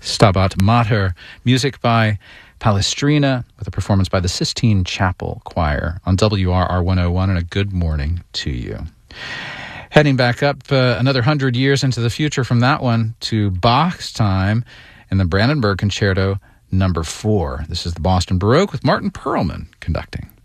Stabat Mater, music by Palestrina, with a performance by the Sistine Chapel Choir on WRR 101, and a good morning to you. Heading back up another 100 years into the future from that one to Bach's time in the Brandenburg Concerto No. 4. This is the Boston Baroque with Martin Perlman conducting.